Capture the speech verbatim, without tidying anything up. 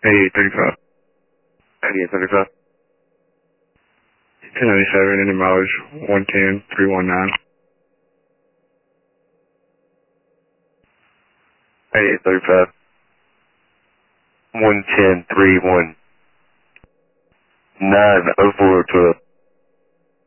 eighty-eight thirty-five. eighty-eight thirty-five. ten ninety-seven, Indian mileage, one ten, three one nine. eighty-eight thirty-five. one ten, three one nine, oh four twelve.